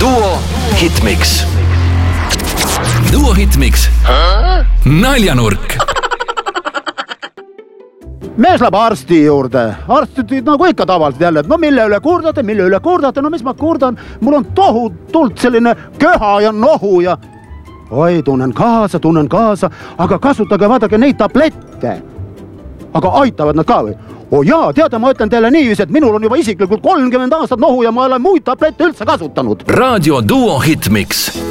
Duo Hitmix. Duo Hitmix. Naljanurk. Mees läheb arsti juurde. Arstid nagu ikka tavaliselt jälle, et no mille üle kurdate, no mis ma kurdan, mul on tohutult selline köha ja nohu ja oi, tunnen kaasa, aga kasutage, vaadake neid tablette. Aga aitavad nad ka või? O jaa, teada, ma ütlen teile niiviisi, et minul on juba isiklikult 30 aastat nohu ja ma olen muid tablette üldse kasutanud. Raadio Duo Hitmix.